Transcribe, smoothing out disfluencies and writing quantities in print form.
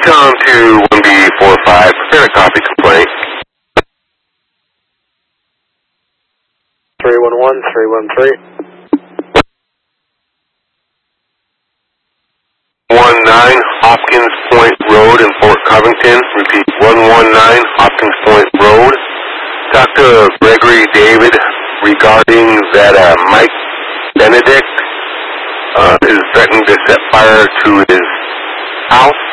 Recon to 1B45, prepare a copy complaint. 311, 313. 19 Hopkins Point Road in Fort Covington. Repeat, 119 Hopkins Point Road. Dr. Gregory David regarding that Mike Benedict is threatening to set fire to his house.